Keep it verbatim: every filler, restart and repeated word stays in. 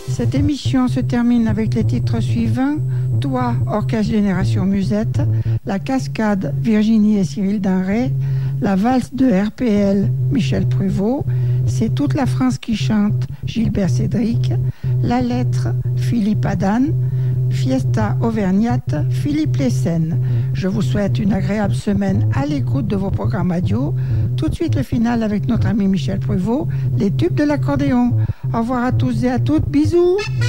Cette émission se termine avec les titres suivants. Toi, Orchestre Génération Musette, La Cascade, Virginie et Cyril Denrey, La Valse de R P L, Michel Pruvot, C'est toute la France qui chante, Gilbert Cédric, La Lettre, Philippe Adan, Fiesta Auvergnate, Philippe Lessen. Je vous souhaite une agréable semaine à l'écoute de vos programmes radio. Tout de suite le final avec notre ami Michel Pruvot, les tubes de l'accordéon. Au revoir à tous et à toutes, bisous.